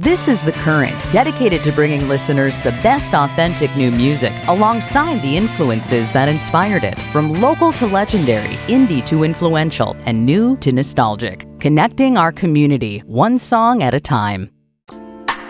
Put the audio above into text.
This is The Current, dedicated to bringing listeners the best authentic new music alongside the influences that inspired it, from local to legendary, indie to influential, and new to nostalgic. Connecting our community, one song at a time.